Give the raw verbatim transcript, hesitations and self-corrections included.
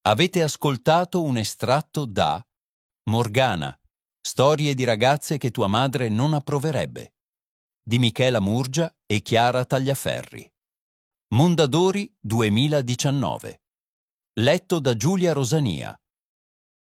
Avete ascoltato un estratto da Morgana, storie di ragazze che tua madre non approverebbe, di Michela Murgia e Chiara Tagliaferri. Mondadori duemiladiciannove. Letto da Giulia Rosania.